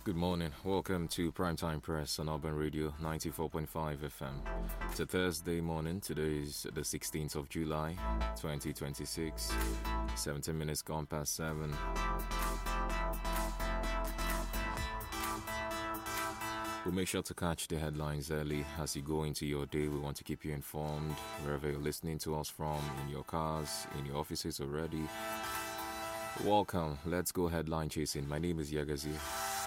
Good morning. Welcome to Primetime Press on Urban Radio 94.5 FM. It's a Thursday morning. Today is the 16th of July, 2026. 17 minutes gone past 7. We'll make sure to catch the headlines early as you go into your day. We want to keep you informed wherever you're listening to us from, in your cars, in your offices already. Welcome. Let's go headline chasing. My name is Yagazi.